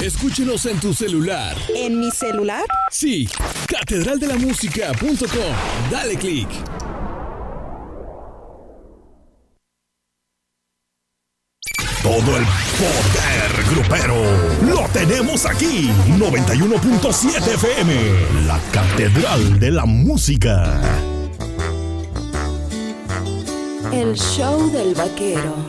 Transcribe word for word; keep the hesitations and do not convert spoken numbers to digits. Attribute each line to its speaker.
Speaker 1: Escúchenos en tu celular.
Speaker 2: ¿En mi celular?
Speaker 1: Sí, catedral de la música punto com. Dale click.
Speaker 3: Todo el poder grupero lo tenemos aquí. noventa y uno punto siete F M, la catedral de la música.
Speaker 2: El show del vaquero.